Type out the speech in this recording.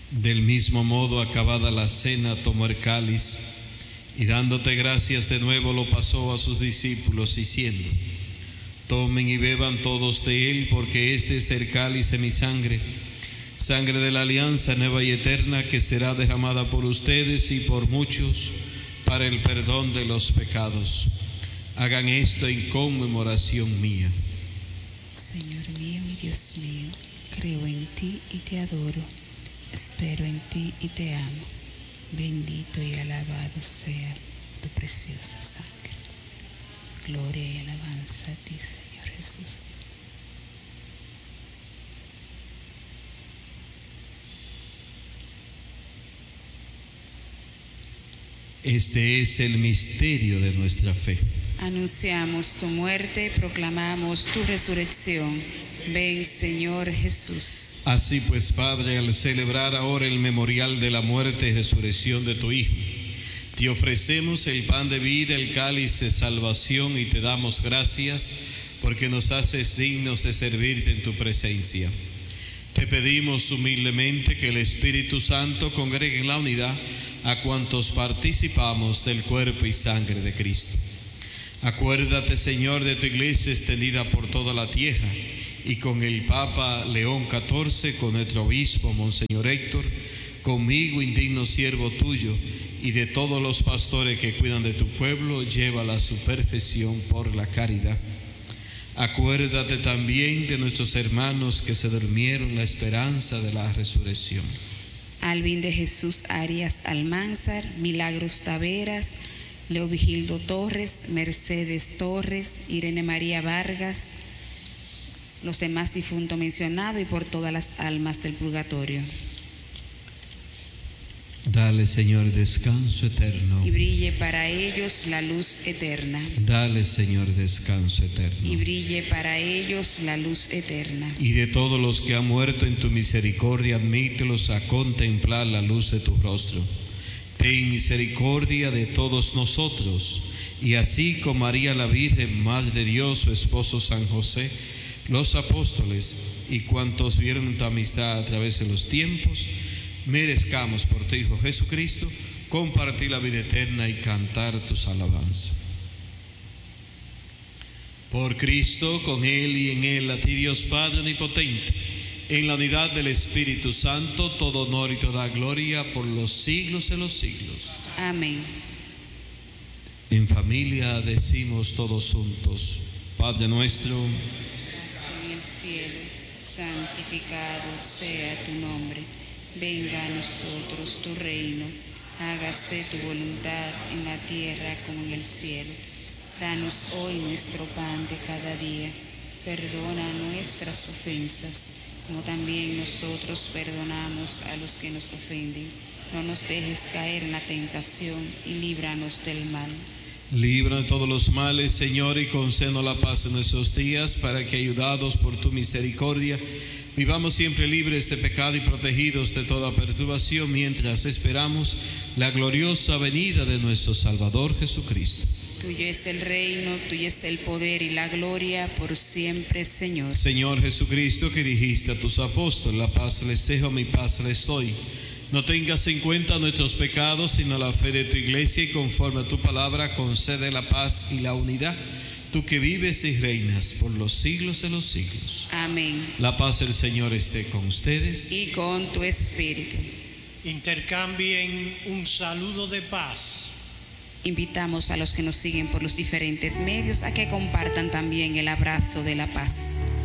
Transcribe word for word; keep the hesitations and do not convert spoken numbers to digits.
Del mismo modo, acabada la cena, tomó el cáliz y dándote gracias de nuevo lo pasó a sus discípulos diciendo: tomen y beban todos de él, porque este es el cáliz de mi sangre, sangre de la alianza nueva y eterna, que será derramada por ustedes y por muchos para el perdón de los pecados. Hagan esto en conmemoración mía. Señor mío y Dios mío, creo en ti y te adoro, espero en ti y te amo. Bendito y alabado sea tu preciosa sangre. Gloria y alabanza a ti, Señor Jesús. Este es el misterio de nuestra fe. Anunciamos tu muerte, proclamamos tu resurrección. Ven, Señor Jesús. Así pues, Padre, al celebrar ahora el memorial de la muerte y resurrección de tu Hijo, te ofrecemos el pan de vida, el cáliz de salvación, y te damos gracias porque nos haces dignos de servirte en tu presencia. Te pedimos humildemente que el Espíritu Santo congregue en la unidad a cuantos participamos del cuerpo y sangre de Cristo. Acuérdate, Señor, de tu iglesia extendida por toda la tierra, y con el Papa León catorce, con nuestro obispo Monseñor Héctor, conmigo, indigno siervo tuyo, y de todos los pastores que cuidan de tu pueblo, llévala a su perfección por la caridad. Acuérdate también de nuestros hermanos que se durmieron en la esperanza de la resurrección. Alvin de Jesús Arias Almanzar, Milagros Taveras, Leovigildo Torres, Mercedes Torres, Irene María Vargas, los demás difuntos mencionados y por todas las almas del purgatorio. Dale, Señor, descanso eterno. Y brille para ellos la luz eterna. Dale, Señor, descanso eterno. Y brille para ellos la luz eterna. Y de todos los que han muerto en tu misericordia, admítelos a contemplar la luz de tu rostro. Ten misericordia de todos nosotros, y así como María la Virgen, Madre de Dios, su esposo San José, los apóstoles y cuantos vieron tu amistad a través de los tiempos, merezcamos por tu Hijo Jesucristo compartir la vida eterna y cantar tus alabanzas. Por Cristo, con Él y en Él, a ti Dios Padre Omnipotente, en la unidad del Espíritu Santo, todo honor y toda gloria por los siglos de los siglos. Amén. En familia decimos todos juntos: Padre nuestro, en el cielo, santificado sea tu nombre. Venga a nosotros tu reino. Hágase tu voluntad en la tierra como en el cielo. Danos hoy nuestro pan de cada día. Perdona nuestras ofensas, como también nosotros perdonamos a los que nos ofenden. No nos dejes caer en la tentación y líbranos del mal. libra de todos los males, Señor, y concédenos la paz en nuestros días, para que, ayudados por tu misericordia, vivamos siempre libres de pecado y protegidos de toda perturbación, mientras esperamos la gloriosa venida de nuestro Salvador Jesucristo. Tuyo es el reino, tuyo es el poder y la gloria por siempre, Señor. Señor Jesucristo, que dijiste a tus apóstoles: la paz les dejo, mi paz les doy. No tengas en cuenta nuestros pecados, sino la fe de tu iglesia, y conforme a tu palabra concede la paz y la unidad, tú que vives y reinas por los siglos de los siglos. Amén. La paz del Señor esté con ustedes. Y con tu espíritu. Intercambien un saludo de paz. Invitamos a los que nos siguen por los diferentes medios a que compartan también el abrazo de la paz.